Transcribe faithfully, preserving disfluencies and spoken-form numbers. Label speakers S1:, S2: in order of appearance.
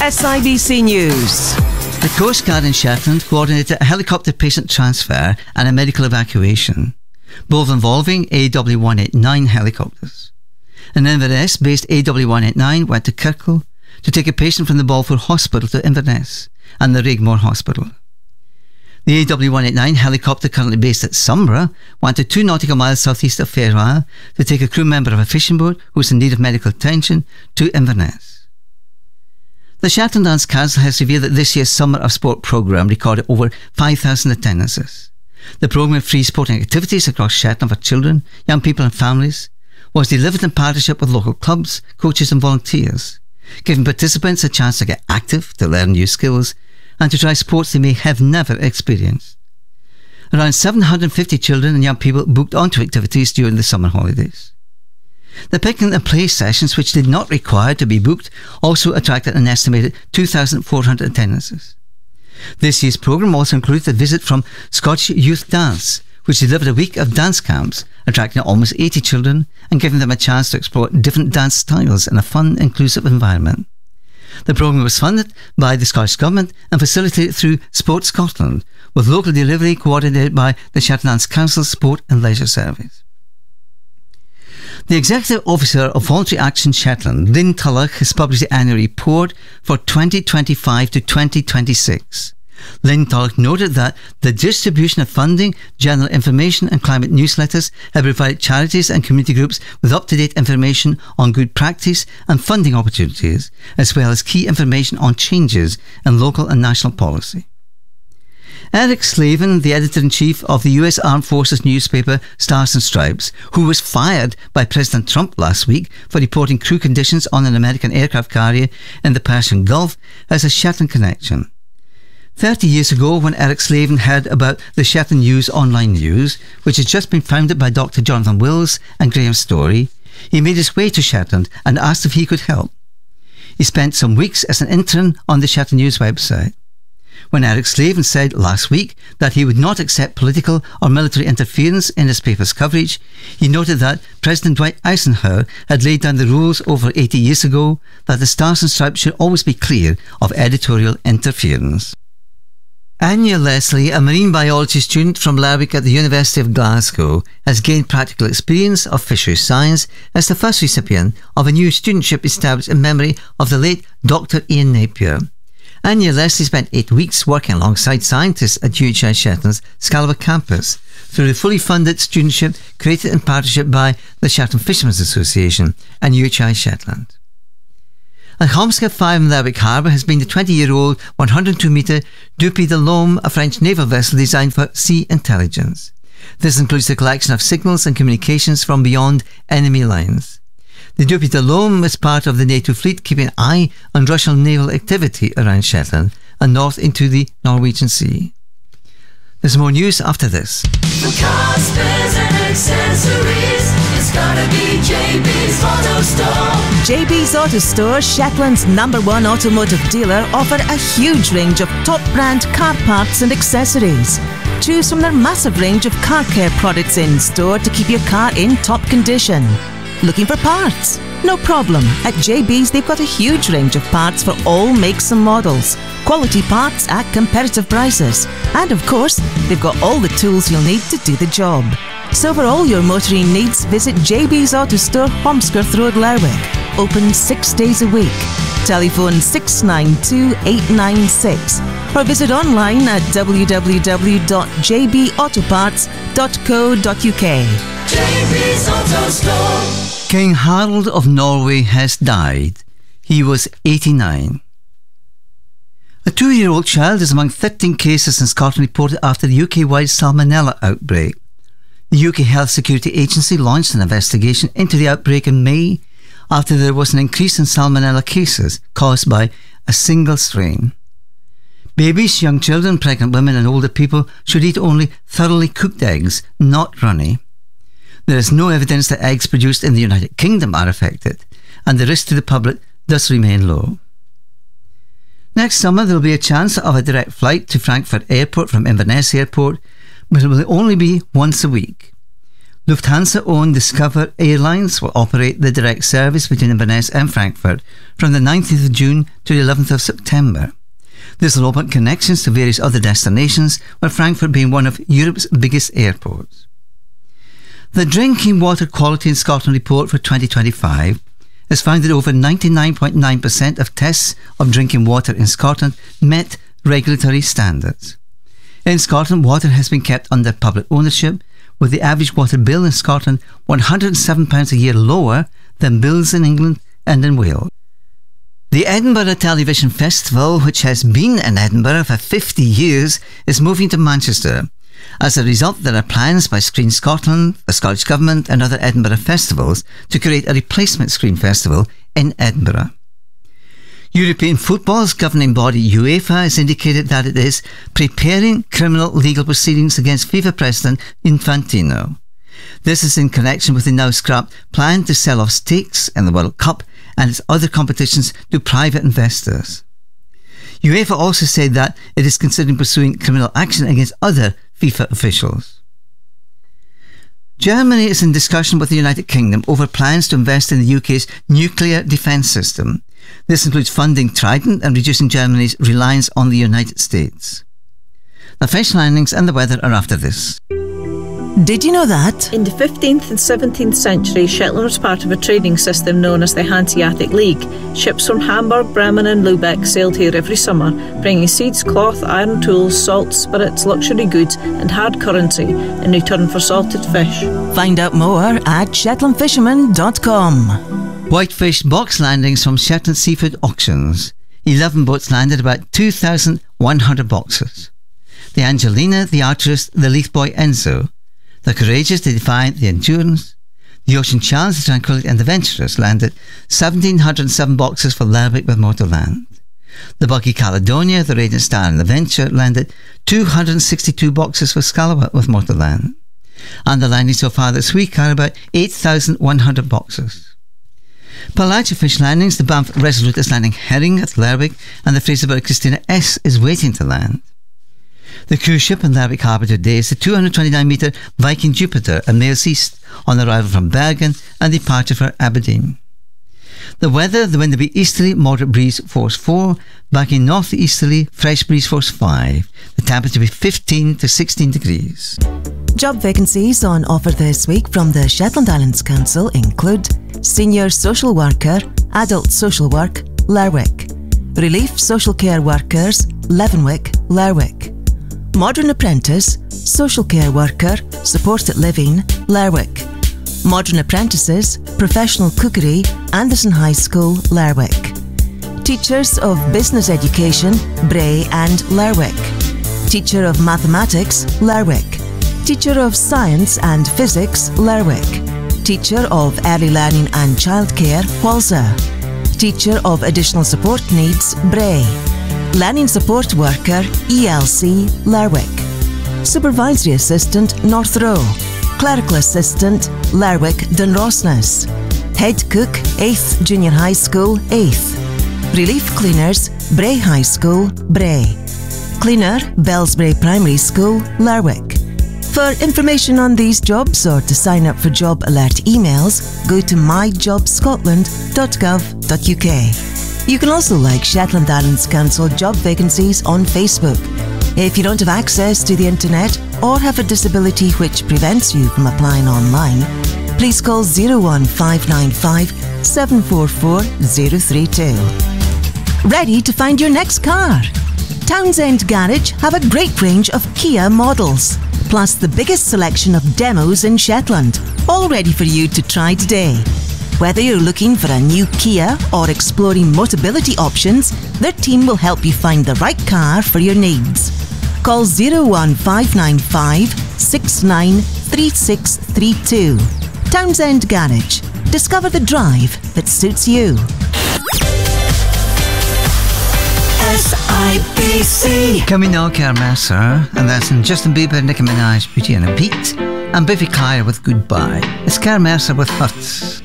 S1: S I B C News.
S2: The Coast Guard in Shetland coordinated a helicopter patient transfer and a medical evacuation, both involving A W one eighty-nine helicopters. An Inverness-based A W one eighty-nine went to Kirkle to take a patient from the Balfour Hospital to Inverness and the Regmore Hospital. The A W one eighty-nine helicopter, currently based at Sombra, went to two nautical miles southeast of Fair Isle to take a crew member of a fishing boat who was in need of medical attention to Inverness. The Shetland Dance Council has revealed that this year's Summer of Sport programme recorded over five thousand attendances. The programme of free sporting activities across Shetland for children, young people and families was delivered in partnership with local clubs, coaches and volunteers, giving participants a chance to get active, to learn new skills and to try sports they may have never experienced. Around seven hundred fifty children and young people booked onto activities during the summer holidays. The pick and play sessions, which did not require to be booked, also attracted an estimated two thousand four hundred attendances. This year's programme also included a visit from Scottish Youth Dance, which delivered a week of dance camps, attracting almost eighty children and giving them a chance to explore different dance styles in a fun, inclusive environment. The programme was funded by the Scottish Government and facilitated through Sport Scotland, with local delivery coordinated by the Shetland Dance Council Sport and Leisure Service. The Executive Officer of Voluntary Action Shetland, Lynn Tulloch, has published the annual report for twenty twenty-five to twenty twenty-six. Lynn Tulloch noted that the distribution of funding, general information and climate newsletters have provided charities and community groups with up-to-date information on good practice and funding opportunities, as well as key information on changes in local and national policy. Eric Slavin, the editor-in-chief of the U S Armed Forces newspaper Stars and Stripes, who was fired by President Trump last week for reporting crew conditions on an American aircraft carrier in the Persian Gulf, has a Shetland connection. Thirty years ago, when Eric Slavin heard about the Shetland News online news, which had just been founded by Doctor Jonathan Wills and Graham Story, he made his way to Shetland and asked if he could help. He spent some weeks as an intern on the Shetland News website. When Eric Slavin said last week that he would not accept political or military interference in his paper's coverage, he noted that President Dwight Eisenhower had laid down the rules over eighty years ago that the Stars and Stripes should always be clear of editorial interference. Anya Leslie, a marine biology student from Lerwick at the University of Glasgow, has gained practical experience of fisheries science as the first recipient of a new studentship established in memory of the late Doctor Ian Napier. Anya Leslie spent eight weeks working alongside scientists at U H I Shetland's Scalaba campus through the fully funded studentship created in partnership by the Shetland Fishermen's Association and U H I Shetland. And Homska five in Lerwick Harbour has been the twenty-year-old one hundred two metre Dupuy de l'Homme, a French naval vessel designed for sea intelligence. This includes the collection of signals and communications from beyond enemy lines. The Dupuy de l'Homme is part of the NATO fleet, keeping an eye on Russian naval activity around Shetland and north into the Norwegian Sea. There's more news after this.
S3: For cars, spares and accessories, it's gotta be J B's Auto Store.
S1: J B's Auto Store, Shetland's number one automotive dealer, offer a huge range of top brand car parts and accessories. Choose from their massive range of car care products in store to keep your car in top condition. Looking for parts? No problem. At J B's they've got a huge range of parts for all makes and models. Quality parts at competitive prices. And of course, they've got all the tools you'll need to do the job. So for all your motoring needs, visit J B's Auto Store, Holmskirth Road, Lerwick. Open six days a week. Telephone six nine two eight nine six or visit online at w w w dot j b autoparts dot co dot u k.
S3: J B's Auto Store.
S2: King Harald of Norway has died. He was eighty-nine. A two-year-old child is among thirteen cases in Scotland reported after the U K-wide salmonella outbreak. The U K Health Security Agency launched an investigation into the outbreak in May after there was an increase in salmonella cases caused by a single strain. Babies, young children, pregnant women and older people should eat only thoroughly cooked eggs, not runny. There is no evidence that eggs produced in the United Kingdom are affected, and the risk to the public does remain low. Next summer there will be a chance of a direct flight to Frankfurt Airport from Inverness Airport, but it will only be once a week. Lufthansa-owned Discover Airlines will operate the direct service between Inverness and Frankfurt from the nineteenth of June to the eleventh of September. This will open connections to various other destinations, with Frankfurt being one of Europe's biggest airports. The Drinking Water Quality in Scotland report for twenty twenty-five has found that over ninety-nine point nine percent of tests of drinking water in Scotland met regulatory standards. In Scotland, water has been kept under public ownership, with the average water bill in Scotland one hundred seven pounds a year lower than bills in England and in Wales. The Edinburgh Television Festival, which has been in Edinburgh for fifty years, is moving to Manchester. As a result, there are plans by Screen Scotland, the Scottish Government and other Edinburgh festivals to create a replacement Screen Festival in Edinburgh. European football's governing body UEFA has indicated that it is preparing criminal legal proceedings against FIFA President Infantino. This is in connection with the now scrapped plan to sell off stakes in the World Cup and its other competitions to private investors. UEFA also said that it is considering pursuing criminal action against other FIFA officials. Germany is in discussion with the United Kingdom over plans to invest in the U K's nuclear defence system. This includes funding Trident and reducing Germany's reliance on the United States. The fish landings and the weather are after this.
S1: Did you know that?
S4: In the fifteenth and seventeenth century, Shetland was part of a trading system known as the Hanseatic League. Ships from Hamburg, Bremen and Lubeck sailed here every summer, bringing seeds, cloth, iron tools, salt, spirits, luxury goods and hard currency in return for salted fish.
S1: Find out more at shetland fisherman dot com.
S2: Whitefish box landings from Shetland Seafood Auctions. eleven boats landed about two thousand one hundred boxes. The Angelina, the Arturist, the Leith Boy Enzo, the Courageous, the Defiant, the Endurance, the Ocean Challenge, the Tranquility and the Venturous landed one thousand seven hundred seven boxes for Lerwick with Motorland. The Buggy Caledonia, the Radiant Star and the Venture landed two hundred sixty-two boxes for Scalloway with Motorland. And the landing so far this week are about eight thousand one hundred boxes. Pelagia Fish landings, the Banff Resolute is landing herring at Lerwick and the Fraserburgh Christina S is waiting to land. The cruise ship in Lerwick Harbour today is the two hundred twenty-nine metre Viking Jupiter and Mails East on arrival from Bergen and departure for Aberdeen. The weather, the wind will be easterly, moderate breeze force four, back in north easterly, fresh breeze force five. The temperature will be fifteen to sixteen degrees.
S1: Job vacancies on offer this week from the Shetland Islands Council include Senior Social Worker, Adult Social Work, Lerwick, Relief Social Care Workers, Leavenwick, Lerwick, Modern Apprentice, Social Care Worker, Supported Living, Lerwick, Modern Apprentices, Professional Cookery, Anderson High School, Lerwick, Teachers of Business Education, Bray and Lerwick, Teacher of Mathematics, Lerwick, Teacher of Science and Physics, Lerwick, Teacher of Early Learning and Childcare, Walser, Teacher of Additional Support Needs, Bray, Learning Support Worker, E L C, Lerwick, Supervisory Assistant, North Row, Clerical Assistant, Lerwick, Dunrossness, Head Cook, eighth Junior High School, eighth, Relief Cleaners, Bray High School, Bray, Cleaner, Bellsbury Primary School, Lerwick. For information on these jobs or to sign up for job alert emails, go to my job scotland dot gov dot U K. You can also like Shetland Islands Council job vacancies on Facebook. If you don't have access to the internet or have a disability which prevents you from applying online, please call zero one five nine five seven four four zero three two. Ready to find your next car? Townsend Garage have a great range of Kia models, plus the biggest selection of demos in Shetland, all ready for you to try today. Whether you're looking for a new Kia or exploring Motability options, their team will help you find the right car for your needs. Call zero one five nine five six nine three six three two. Townsend Garage. Discover the drive that suits you.
S3: S I B C.
S2: Coming now, Care Mercer, and that's in Justin Bieber, Nicki Minaj, Beauty and a Beat, and Biffy Clyro with Goodbye. It's Care Mercer with Huts.